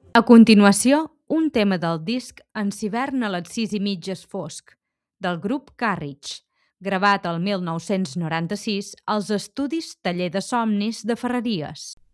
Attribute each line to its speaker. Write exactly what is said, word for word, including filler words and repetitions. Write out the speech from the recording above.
Speaker 1: A continuació, un tema del disc En hivern a les sis i mitges fosc, del grup Carriage, gravat el mil nou-cents noranta-sis als estudis Taller de Somnis de Ferreries.